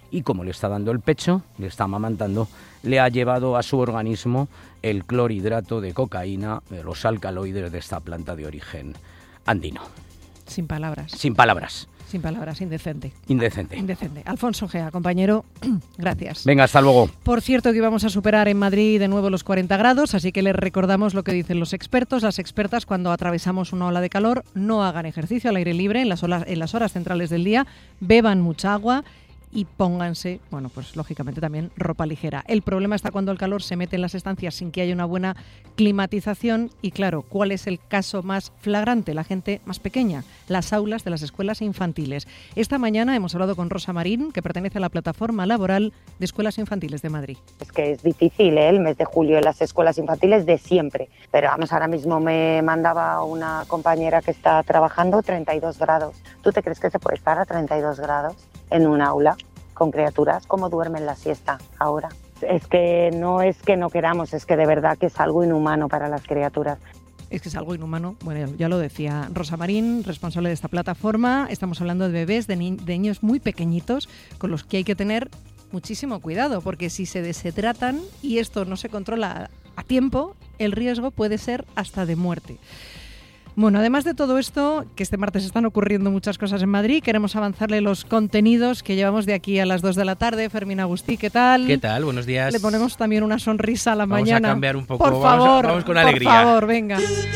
y como le está dando el pecho, le está amamantando, le ha llevado a su organismo el clorhidrato de cocaína, los alcaloides de esta planta de origen andino. Sin palabras. Sin palabras. Sin palabras, indecente. Indecente. Indecente. Alfonso Gea, compañero, gracias. Venga, hasta luego. Por cierto, que íbamos a superar en Madrid de nuevo los 40 grados, así que les recordamos lo que dicen los expertos. Las expertas, cuando atravesamos una ola de calor, no hagan ejercicio al aire libre en las horas centrales del día, beban mucha agua y pónganse, bueno, pues lógicamente también ropa ligera. El problema está cuando el calor se mete en las estancias sin que haya una buena climatización y, claro, ¿cuál es el caso más flagrante? La gente más pequeña, las aulas de las escuelas infantiles. Esta mañana hemos hablado con Rosa Marín, que pertenece a la Plataforma Laboral de Escuelas Infantiles de Madrid. Es que es difícil, el mes de julio en las escuelas infantiles de siempre, pero vamos, ahora mismo me mandaba una compañera que está trabajando 32 grados. ¿Tú te crees que se puede estar a 32 grados en un aula con criaturas? ¿Cómo duermen la siesta ahora? Es que no queramos, es que de verdad que es algo inhumano para las criaturas. Es que es algo inhumano, bueno, ya lo decía Rosa Marín, responsable de esta plataforma. Estamos hablando de bebés, de niños muy pequeñitos, con los que hay que tener muchísimo cuidado, porque si se deshidratan y esto no se controla a tiempo, el riesgo puede ser hasta de muerte. Bueno, además de todo esto, que este martes están ocurriendo muchas cosas en Madrid, queremos avanzarle los contenidos que llevamos de aquí a las 2 de la tarde. Fermín Agustí, ¿qué tal? ¿Qué tal? Buenos días. Le ponemos también una sonrisa a la mañana. Vamos a cambiar un poco. Por favor, vamos con alegría. Por favor, venga.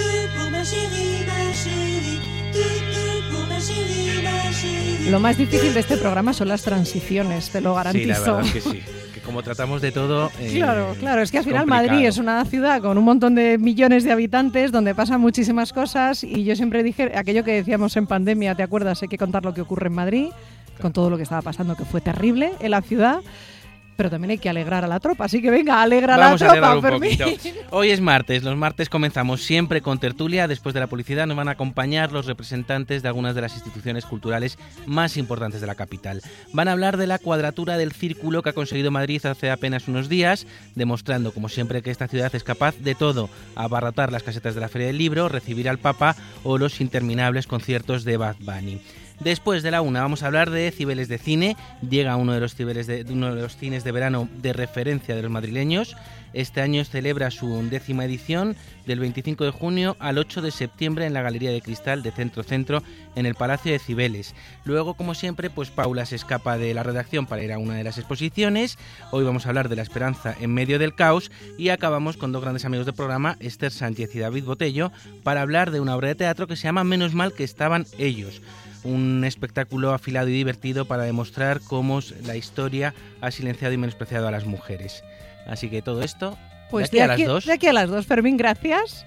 Lo más difícil de este programa son las transiciones, te lo garantizo. Sí, la verdad es que sí. Que como tratamos de todo... Claro, es que al final complicado. Madrid es una ciudad con un montón de millones de habitantes donde pasan muchísimas cosas y yo siempre dije aquello que decíamos en pandemia, ¿te acuerdas? Hay que contar lo que ocurre en Madrid, con todo lo que estaba pasando, que fue terrible en la ciudad. Pero también hay que alegrar a la tropa, así que venga, alegra Vamos a la tropa, a alegrar un poquito. Fermín. Hoy es martes, los martes comenzamos siempre con tertulia. Después de la publicidad nos van a acompañar los representantes de algunas de las instituciones culturales más importantes de la capital. Van a hablar de la cuadratura del círculo que ha conseguido Madrid hace apenas unos días, demostrando como siempre que esta ciudad es capaz de todo: abarrotar las casetas de la Feria del Libro, recibir al Papa o los interminables conciertos de Bad Bunny. Después de la 1 vamos a hablar de Cibeles de Cine. Llega uno de los cines de verano de referencia de los madrileños. Este año celebra su 10ª edición, del 25 de junio al 8 de septiembre en la Galería de Cristal de Centro en el Palacio de Cibeles. Luego, como siempre, pues Paula se escapa de la redacción para ir a una de las exposiciones. Hoy vamos a hablar de la esperanza en medio del caos y acabamos con dos grandes amigos del programa, Esther Sánchez y David Botello, para hablar de una obra de teatro que se llama Menos mal que estaban ellos. Un espectáculo afilado y divertido para demostrar cómo la historia ha silenciado y menospreciado a las mujeres. Así que todo esto, pues de aquí a las 2. De aquí a las 2, Fermín, gracias.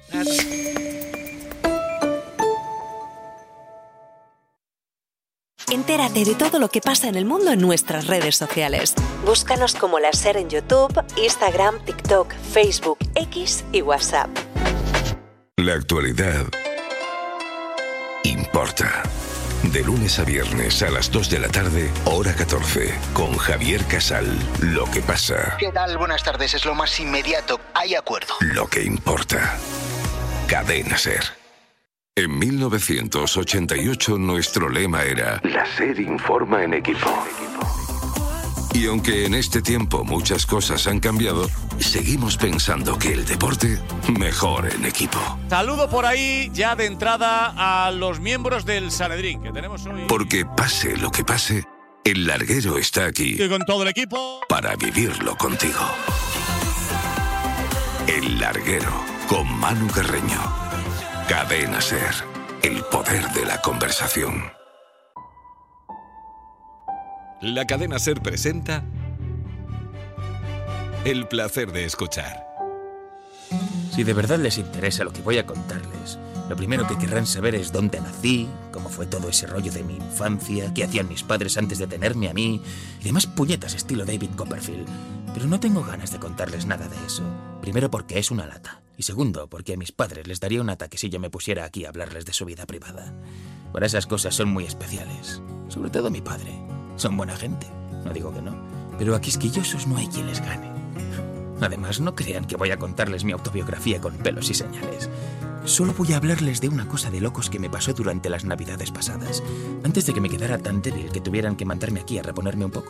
Entérate de todo lo que pasa en el mundo en nuestras redes sociales. Búscanos como La Ser en YouTube, Instagram, TikTok, Facebook, X y WhatsApp. La actualidad importa. De lunes a viernes a las 2 de la tarde, hora 14, con Javier Casal. Lo que pasa. ¿Qué tal? Buenas tardes. Es lo más inmediato. Hay acuerdo. Lo que importa. Cadena Ser. En 1988 nuestro lema era: La Ser informa en equipo. Y aunque en este tiempo muchas cosas han cambiado, seguimos pensando que el deporte mejor en equipo. Saludo por ahí ya de entrada a los miembros del Sanedrín que tenemos hoy. Porque pase lo que pase, el larguero está aquí. Y con todo el equipo. Para vivirlo contigo. El larguero con Manu Carreño. Cadena Ser. El poder de la conversación. La Cadena Ser presenta El placer de escuchar. Si de verdad les interesa lo que voy a contarles, lo primero que querrán saber es dónde nací, cómo fue todo ese rollo de mi infancia, qué hacían mis padres antes de tenerme a mí, y demás puñetas estilo David Copperfield. Pero no tengo ganas de contarles nada de eso. Primero porque es una lata, y segundo porque a mis padres les daría un ataque si yo me pusiera aquí a hablarles de su vida privada. Para esas cosas son muy especiales, sobre todo mi padre. Son buena gente, no digo que no, pero a quisquillosos no hay quien les gane. Además, no crean que voy a contarles mi autobiografía con pelos y señales. Solo voy a hablarles de una cosa de locos que me pasó durante las navidades pasadas, antes de que me quedara tan débil que tuvieran que mandarme aquí a reponerme un poco.